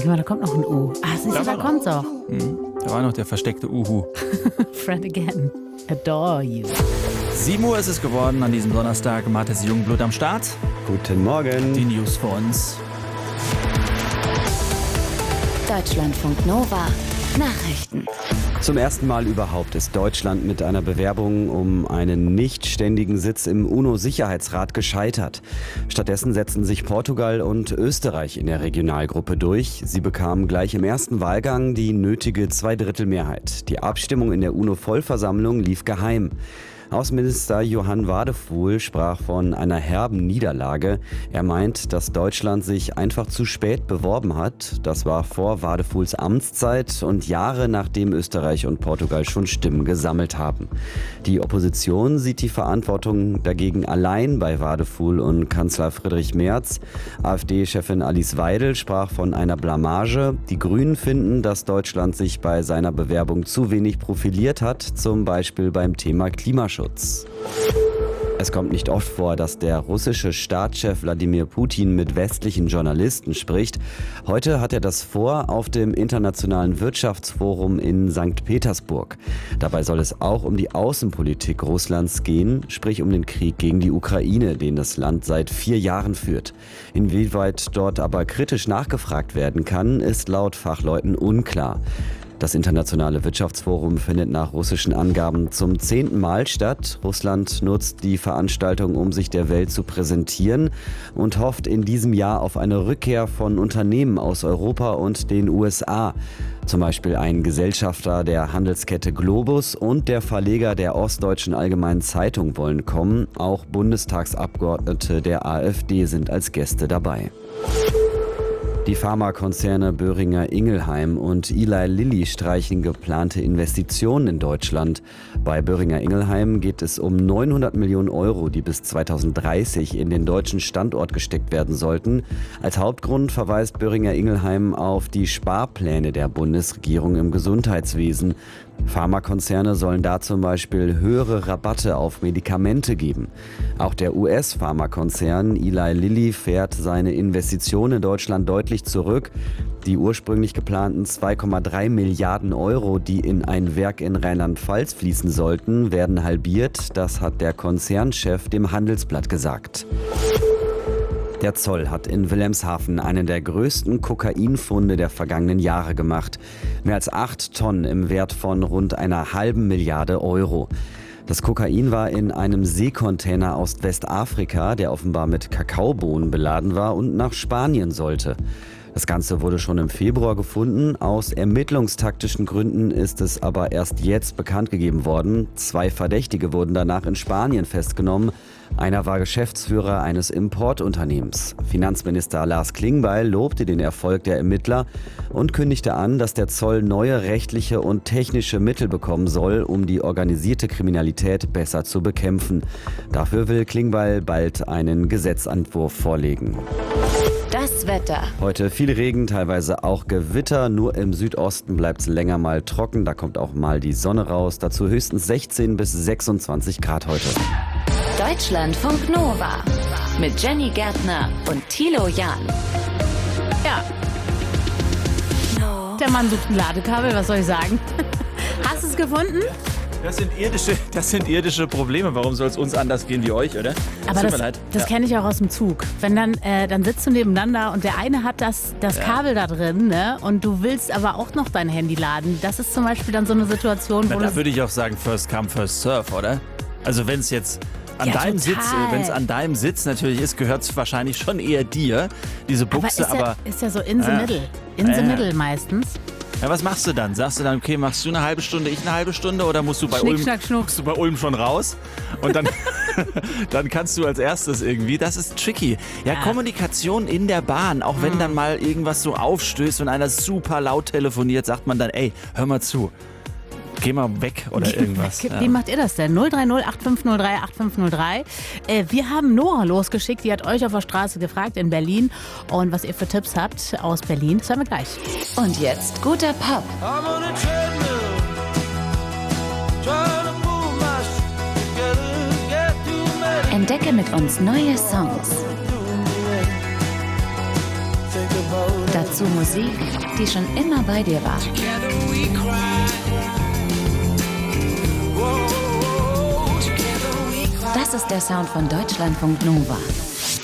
Sieh mal, da kommt noch ein U. Ah, siehst du, da kommt's auch. Da war noch der versteckte Uhu. Friend again. Adore you. 7 Uhr ist es geworden an diesem Donnerstag. Mathis Jungblut am Start. Guten Morgen. Die News für uns. Deutschlandfunk Nova. Nachrichten. Zum ersten Mal überhaupt ist Deutschland mit einer Bewerbung um einen nicht ständigen Sitz im UNO-Sicherheitsrat gescheitert. Stattdessen setzten sich Portugal und Österreich in der Regionalgruppe durch. Sie bekamen gleich im ersten Wahlgang die nötige Zweidrittelmehrheit. Die Abstimmung in der UNO-Vollversammlung lief geheim. Außenminister Johann Wadephul sprach von einer herben Niederlage. Er meint, dass Deutschland sich einfach zu spät beworben hat. Das war vor Wadephuls Amtszeit und Jahre nachdem Österreich und Portugal schon Stimmen gesammelt haben. Die Opposition sieht die Verantwortung dagegen allein bei Wadephul und Kanzler Friedrich Merz. AfD-Chefin Alice Weidel sprach von einer Blamage. Die Grünen finden, dass Deutschland sich bei seiner Bewerbung zu wenig profiliert hat, zum Beispiel beim Thema Klimaschutz. Es kommt nicht oft vor, dass der russische Staatschef Wladimir Putin mit westlichen Journalisten spricht. Heute hat er das vor auf dem Internationalen Wirtschaftsforum in St. Petersburg. Dabei soll es auch um die Außenpolitik Russlands gehen, sprich um den Krieg gegen die Ukraine, den das Land seit 4 Jahren führt. Inwieweit dort aber kritisch nachgefragt werden kann, ist laut Fachleuten unklar. Das Internationale Wirtschaftsforum findet nach russischen Angaben zum 10. Mal statt. Russland nutzt die Veranstaltung, um sich der Welt zu präsentieren und hofft in diesem Jahr auf eine Rückkehr von Unternehmen aus Europa und den USA. Zum Beispiel ein Gesellschafter der Handelskette Globus und der Verleger der Ostdeutschen Allgemeinen Zeitung wollen kommen. Auch Bundestagsabgeordnete der AfD sind als Gäste dabei. Die Pharmakonzerne Boehringer Ingelheim und Eli Lilly streichen geplante Investitionen in Deutschland. Bei Boehringer Ingelheim geht es um 900 Millionen Euro, die bis 2030 in den deutschen Standort gesteckt werden sollten. Als Hauptgrund verweist Boehringer Ingelheim auf die Sparpläne der Bundesregierung im Gesundheitswesen. Pharmakonzerne sollen da zum Beispiel höhere Rabatte auf Medikamente geben. Auch der US-Pharmakonzern Eli Lilly fährt seine Investitionen in Deutschland deutlich zurück. Die ursprünglich geplanten 2,3 Milliarden Euro, die in ein Werk in Rheinland-Pfalz fließen sollten, werden halbiert. Das hat der Konzernchef dem Handelsblatt gesagt. Der Zoll hat in Wilhelmshaven einen der größten Kokainfunde der vergangenen Jahre gemacht. Mehr als 8 Tonnen im Wert von rund einer halben Milliarde Euro. Das Kokain war in einem Seekontainer aus Westafrika, der offenbar mit Kakaobohnen beladen war und nach Spanien sollte. Das Ganze wurde schon im Februar gefunden. Aus ermittlungstaktischen Gründen ist es aber erst jetzt bekannt gegeben worden. 2 Verdächtige wurden danach in Spanien festgenommen. Einer war Geschäftsführer eines Importunternehmens. Finanzminister Lars Klingbeil lobte den Erfolg der Ermittler und kündigte an, dass der Zoll neue rechtliche und technische Mittel bekommen soll, um die organisierte Kriminalität besser zu bekämpfen. Dafür will Klingbeil bald einen Gesetzentwurf vorlegen. Das Wetter. Heute viel Regen, teilweise auch Gewitter. Nur im Südosten bleibt es länger mal trocken. Da kommt auch mal die Sonne raus. Dazu höchstens 16 bis 26 Grad heute. Deutschlandfunk Nova. Mit Jenny Gärtner und Thilo Jahn. Ja. Der Mann sucht ein Ladekabel, was soll ich sagen? Hast du es gefunden? Das sind irdische Probleme. Warum soll es uns anders gehen wie euch, oder? Aber Tut mir leid. das kenne ich auch aus dem Zug. Wenn dann sitzt du nebeneinander und der eine hat das Kabel da drin, ne? Und du willst aber auch noch dein Handy laden. Das ist zum Beispiel dann so eine Situation, wo Da würde ich auch sagen, first come, first serve, oder? Also wenn es jetzt an deinem Sitz, wenn es an deinem Sitz natürlich ist, gehört es wahrscheinlich schon eher dir, diese Buchse, ist ja so in the middle. In the middle meistens. Ja, was machst du dann? Sagst du dann, okay, machst du eine halbe Stunde, ich eine halbe Stunde oder musst du bei Ulm schon raus? Und dann, dann kannst du als erstes irgendwie, das ist tricky. Ja, Kommunikation in der Bahn, auch wenn dann mal irgendwas so aufstößt und einer super laut telefoniert, sagt man dann, ey, hör mal zu. Geh mal weg oder irgendwas. Wie macht ihr das denn? 030 8503 8503. Wir haben Nora losgeschickt, die hat euch auf der Straße gefragt in Berlin und was ihr für Tipps habt aus Berlin. Das hören wir gleich. Und jetzt guter Pop. Entdecke mit uns neue Songs. Dazu Musik, die schon immer bei dir war. Das ist der Sound von Deutschlandfunk Nova.